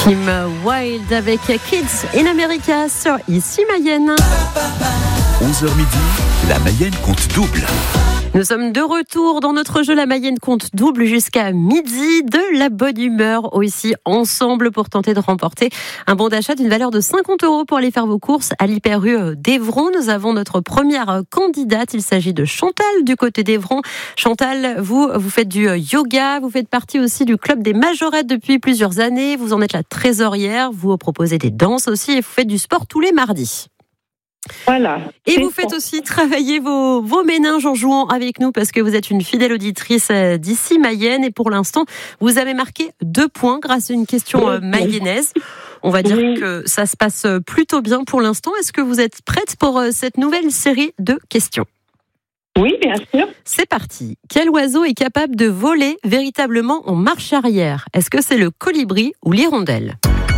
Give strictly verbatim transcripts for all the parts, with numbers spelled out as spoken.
Kim Wilde avec Kids in America sur Ici Mayenne. onze heures midi, la Mayenne compte double. Nous sommes de retour dans notre jeu La Mayenne compte double jusqu'à midi. De la bonne humeur aussi ensemble pour tenter de remporter un bon d'achat d'une valeur de cinquante euros pour aller faire vos courses à l'Hyper U d'Evron. Nous avons notre première candidate. Il s'agit de Chantal du côté d'Evron. Chantal, vous, vous faites du yoga. Vous faites partie aussi du club des majorettes depuis plusieurs années. Vous en êtes la trésorière. Vous proposez des danses aussi et vous faites du sport tous les mardis. Voilà. Et vous faites aussi travailler vos, vos méninges en jouant avec nous parce que vous êtes une fidèle auditrice d'Ici Mayenne et pour l'instant, vous avez marqué deux points grâce à une question oui. mayonnaise. On va dire oui. que ça se passe plutôt bien pour l'instant. Est-ce que vous êtes prête pour cette nouvelle série de questions ? Oui, bien sûr. C'est parti. Quel oiseau est capable de voler véritablement en marche arrière ? Est-ce que c'est le colibri ou l'hirondelle ?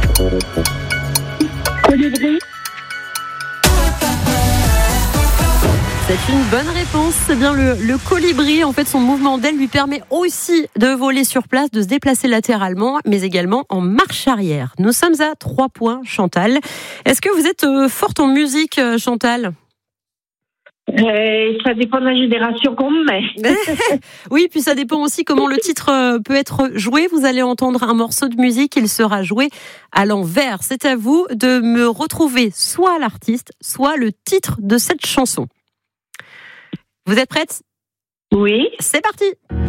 Colibri. C'est une bonne réponse, c'est bien le, le colibri. En fait, son mouvement d'aile lui permet aussi de voler sur place, de se déplacer latéralement, mais également en marche arrière. Nous sommes à trois points, Chantal. Est-ce que vous êtes euh, forte en musique, Chantal ? Euh, ça dépend de la génération qu'on met. Oui, puis ça dépend aussi comment le titre peut être joué. Vous allez entendre un morceau de musique, il sera joué à l'envers. C'est à vous de me retrouver soit l'artiste, soit le titre de cette chanson. Vous êtes prête ? Oui. C'est parti.